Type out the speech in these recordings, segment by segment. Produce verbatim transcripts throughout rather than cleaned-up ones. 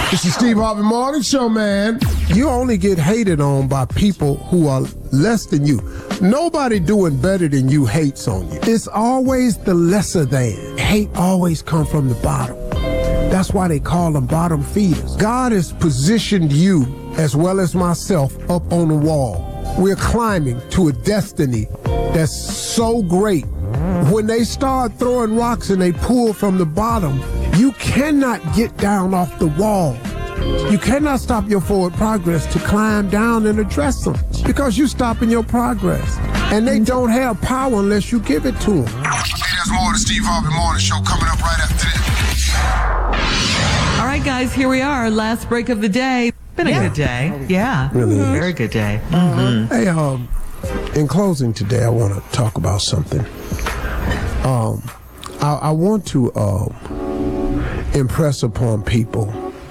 It's the Steve Harvey Morning Show, man. You only get hated on by people who are less than you. Nobody doing better than you hates on you. It's always the lesser than. Hate always come from the bottom. That's why they call them bottom feeders. God has positioned you, as well as myself, up on the wall. We're climbing to a destiny that's so great. When they start throwing rocks and they pull from the bottom, you cannot get down off the wall. You cannot stop your forward progress to climb down and address them because you're stopping your progress. And they don't have power unless you give it to them. Hey, there's more of the Steve Harvey Morning Show coming up right after this. All right, guys, here we are. Last break of the day. Been a yeah. good day. Yeah. Really mm-hmm. Very good day. Mm-hmm. Hey, um, in closing today, I want to talk about something. Um, I, I want to uh, impress upon people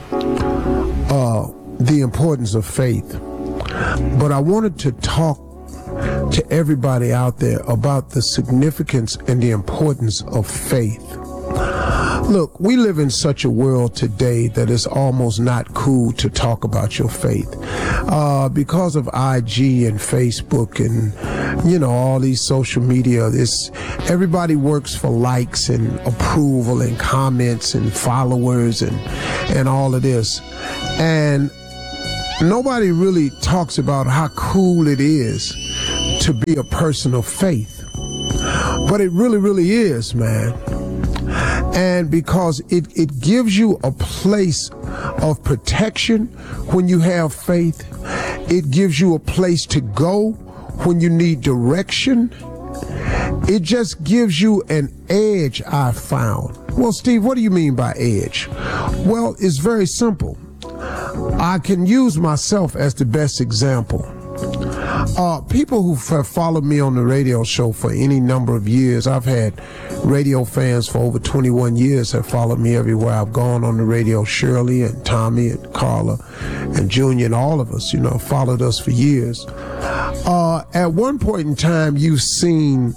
uh, the importance of faith. But I wanted to talk to everybody out there about the significance and the importance of faith. Look, we live in such a world today that it's almost not cool to talk about your faith. Uh, because of I G and Facebook and, you know, all these social media, this, everybody works for likes and approval and comments and followers and, and all of this. And nobody really talks about how cool it is to be a person of faith. But it really, really is, man. And because it, it gives you a place of protection when you have faith. It gives you a place to go when you need direction. It just gives you an edge, I found. Well, Steve, what do you mean by edge? Well, it's very simple. I can use myself as the best example. Uh, people who have followed me on the radio show for any number of years, I've had radio fans for over twenty-one years have followed me everywhere I've gone on the radio. Shirley and Tommy and Carla and Junior and all of us, you know, followed us for years. Uh, at one point in time, you've seen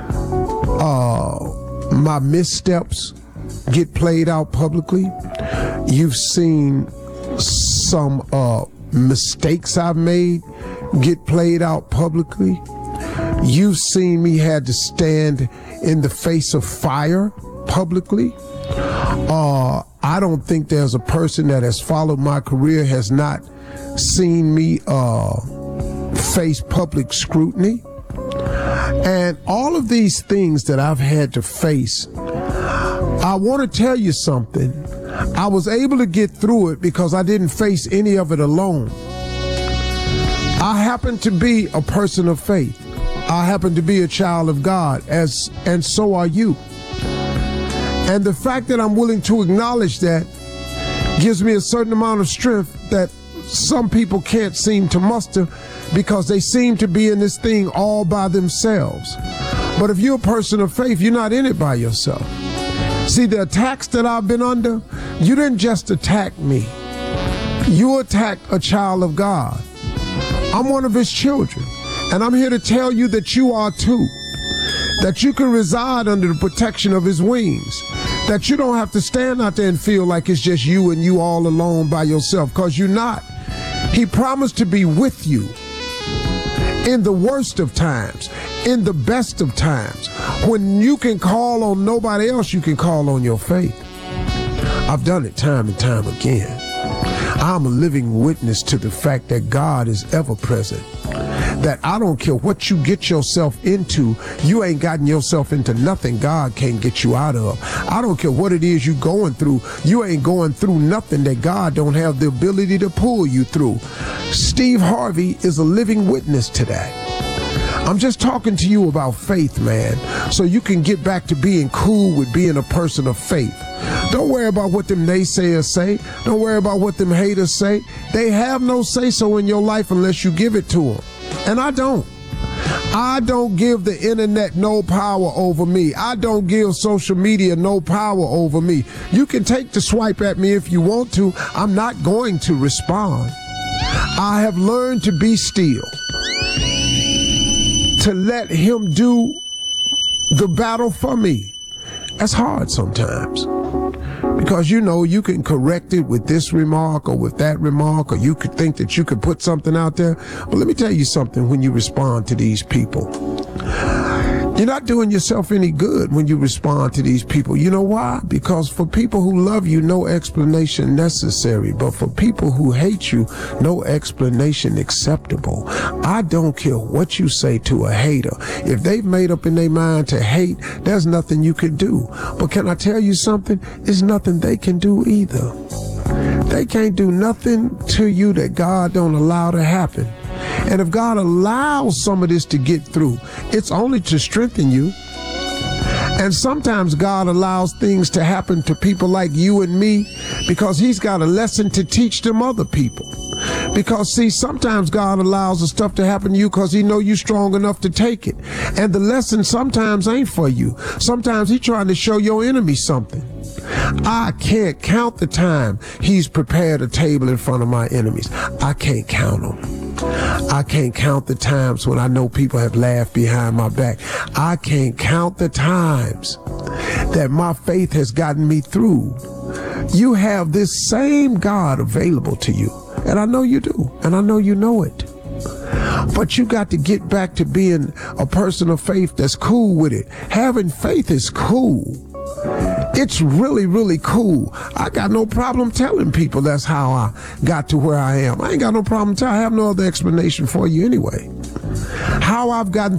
uh, my missteps get played out publicly. You've seen some uh, mistakes I've made get played out publicly. You've seen me had to stand in the face of fire publicly. Uh, I don't think there's a person that has followed my career has not seen me uh, face public scrutiny. And all of these things that I've had to face, I want to tell you something. I was able to get through it because I didn't face any of it alone. I happen to be a person of faith. I happen to be a child of God, as and so are you. And the fact that I'm willing to acknowledge that gives me a certain amount of strength that some people can't seem to muster because they seem to be in this thing all by themselves. But if you're a person of faith, you're not in it by yourself. See, the attacks that I've been under, you didn't just attack me. You attacked a child of God. I'm one of his children, and I'm here to tell you that you are too, that you can reside under the protection of his wings, that you don't have to stand out there and feel like it's just you and you all alone by yourself, because you're not. He promised to be with you in the worst of times, in the best of times. When you can call on nobody else, you can call on your faith. I've done it time and time again. I'm a living witness to the fact that God is ever present. That I don't care what you get yourself into, you ain't gotten yourself into nothing God can't get you out of. I don't care what it is you're going through, you ain't going through nothing that God don't have the ability to pull you through. Steve Harvey is a living witness to that. I'm just talking to you about faith, man, so you can get back to being cool with being a person of faith. Don't worry about what them naysayers say. Don't worry about what them haters say. They have no say-so in your life unless you give it to them. And I don't. I don't give the internet no power over me. I don't give social media no power over me. You can take the swipe at me if you want to. I'm not going to respond. I have learned to be still, to let him do the battle for me. That's hard sometimes. Because you know you can correct it with this remark or with that remark, or you could think that you could put something out there. But let me tell you something, when you respond to these people, you're not doing yourself any good when you respond to these people. You know why? Because for people who love you, no explanation necessary. But for people who hate you, no explanation acceptable. I don't care what you say to a hater. If they've made up in their mind to hate, there's nothing you can do. But can I tell you something? There's nothing they can do either. They can't do nothing to you that God don't allow to happen. And if God allows some of this to get through, it's only to strengthen you. And sometimes God allows things to happen to people like you and me because he's got a lesson to teach them other people. Because, see, sometimes God allows the stuff to happen to you because he know you're strong enough to take it. And the lesson sometimes ain't for you. Sometimes he's trying to show your enemy something. I can't count the time he's prepared a table in front of my enemies. I can't count them. I can't count the times when I know people have laughed behind my back. I can't count the times that my faith has gotten me through. You have this same God available to you. And I know you do. And I know you know it. But you got to get back to being a person of faith that's cool with it. Having faith is cool. It's really, really cool. I got no problem telling people that's how I got to where I am. I ain't got no problem telling. I have no other explanation for you anyway. How I've gotten